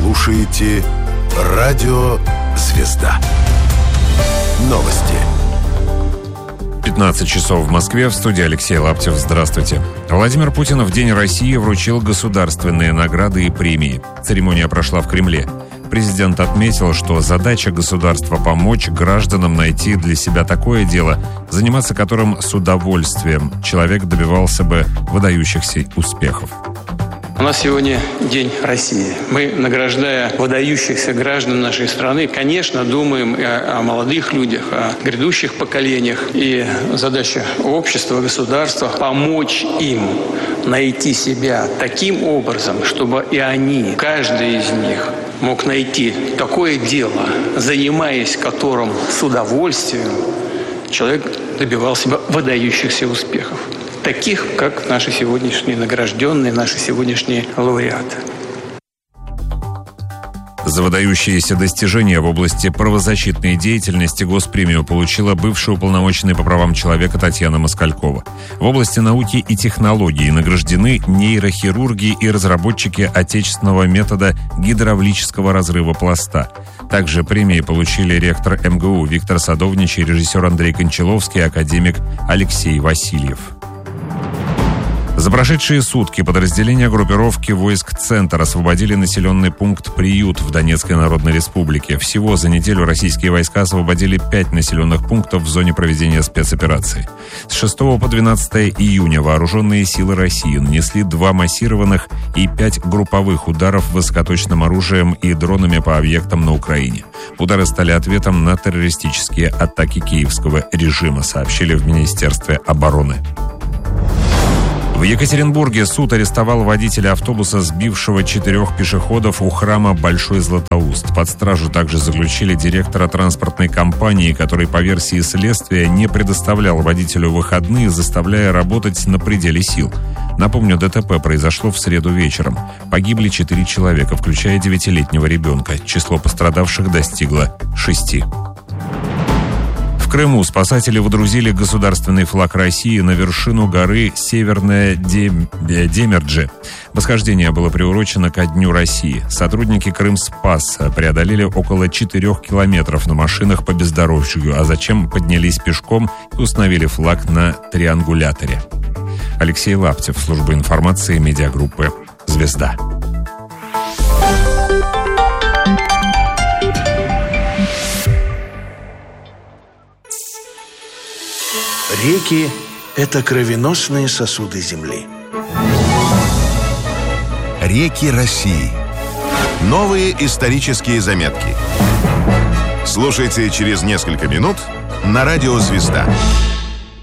слушаете Радио Звезда. Новости. 15 часов в Москве. В студии Алексей Лаптев. Здравствуйте. Владимир Путин в День России вручил государственные награды и премии. Церемония прошла в Кремле. Президент отметил, что задача государства – помочь гражданам найти для себя такое дело, заниматься которым с удовольствием человек добивался бы выдающихся успехов. У нас сегодня День России. Мы, награждая выдающихся граждан нашей страны, конечно, думаем о молодых людях, о грядущих поколениях. И задача общества, государства – помочь им найти себя таким образом, чтобы и они, каждый из них, мог найти такое дело, занимаясь которым с удовольствием человек добивал себя выдающихся успехов. Таких, как наши сегодняшние награжденные, наши сегодняшние лауреаты. За выдающиеся достижения в области правозащитной деятельности госпремию получила бывшая уполномоченная по правам человека Татьяна Москалькова. В области науки и технологий награждены нейрохирурги и разработчики отечественного метода гидравлического разрыва пласта. Также премии получили ректор МГУ Виктор Садовничий, режиссер Андрей Кончаловский и академик Алексей Васильев. За прошедшие сутки подразделения группировки войск «Центр» освободили населенный пункт «Приют» в Донецкой Народной Республике. Всего за неделю российские войска освободили 5 населенных пунктов в зоне проведения спецоперации. С 6 по 12 июня вооруженные силы России нанесли 2 массированных и 5 групповых ударов высокоточным оружием и дронами по объектам на Украине. Удары стали ответом на террористические атаки киевского режима, сообщили в Министерстве обороны. В Екатеринбурге суд арестовал водителя автобуса, сбившего 4 пешеходов у храма Большой Златоуст. Под стражу также заключили директора транспортной компании, который, по версии следствия, не предоставлял водителю выходные, заставляя работать на пределе сил. Напомню, ДТП произошло в среду вечером. Погибли 4 человека, включая 9-летнего ребенка. Число пострадавших достигло 6. В Крыму спасатели водрузили государственный флаг России на вершину горы Северная Демерджи. Восхождение было приурочено ко Дню России. Сотрудники Крымспас преодолели около 4 километров на машинах по бездорожью, а затем поднялись пешком и установили флаг на триангуляторе. Алексей Лаптев, служба информации медиагруппы «Звезда». Реки – это кровеносные сосуды Земли. Реки России. Новые исторические заметки. Слушайте через несколько минут на Радио Звезда.